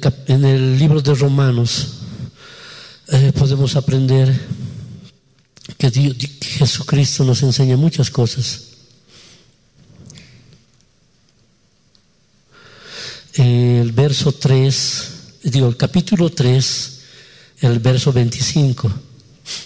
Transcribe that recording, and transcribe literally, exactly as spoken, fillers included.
cap- en el libro de Romanos eh, podemos aprender que, Dios, que Jesucristo nos enseña muchas cosas. El verso tres, digo, el capítulo tres, el verso veinticinco.